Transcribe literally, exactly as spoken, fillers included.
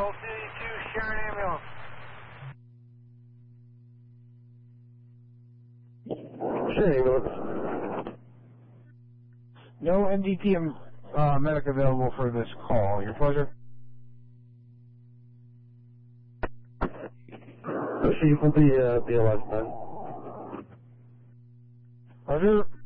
Old fifty-two, Sharon ambulance. Sure, ambulance. No N D T M uh, medic available for this call. Your pleasure. Sure, you will be uh, B L S then. Pleasure.